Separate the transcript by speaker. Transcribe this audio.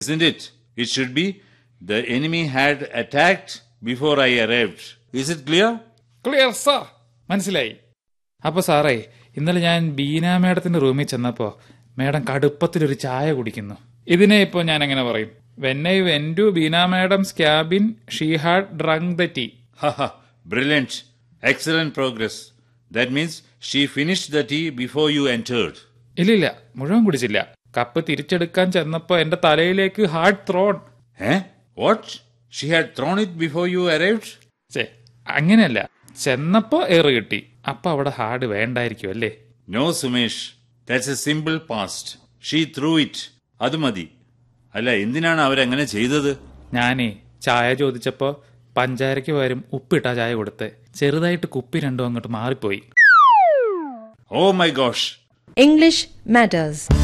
Speaker 1: Isn't it? It should be the enemy had attacked before I arrived. Is it clear?
Speaker 2: Clear sir, മനസ്സിലായി. അപ്പൊ സാറേ, ഇന്നലെ ഞാൻ ബീന മേഡത്തിന്റെ റൂമിൽ ചെന്നപ്പോ മേഡം കടുപ്പത്തിലൊരു ചായ കുടിക്കുന്നു. ഇതിനെ ഇപ്പൊ ഞാൻ എങ്ങനെ പറയും? When I went to Beena Madam's cabin, she had drunk the tea.
Speaker 1: Haha, brilliant. Excellent progress. That means she finished the tea before you entered.
Speaker 2: ഇല്ലില്ല, മുഴുവൻ കുടിച്ചില്ല. കപ്പ് തിരിച്ചെടുക്കാൻ ചെന്നപ്പോ എന്റെ തലയിലേക്ക് hard thrown.
Speaker 1: What? She had thrown it before you arrived?
Speaker 2: അങ്ങനെയല്ല, ചെന്നപ്പോ ഏറ് കിട്ടി. അപ്പൊ അവിടെ ഹാർഡ് വേണ്ടായിരിക്കും അല്ലേ?
Speaker 1: No, Sumesh. That's a simple past. She threw it. അത് മതി. അല്ല, എന്തിനാണ് അവരങ്ങനെ ചെയ്തത്?
Speaker 2: ഞാനേ ചായ ചോദിച്ചപ്പോ പഞ്ചാരയ്ക്ക് പകരം ഉപ്പിട്ട ചായ കൊടുത്ത് ചെറുതായിട്ട് കുപ്പി രണ്ടും അങ്ങോട്ട് മാറിപ്പോയി.
Speaker 1: Oh my gosh.
Speaker 3: English matters.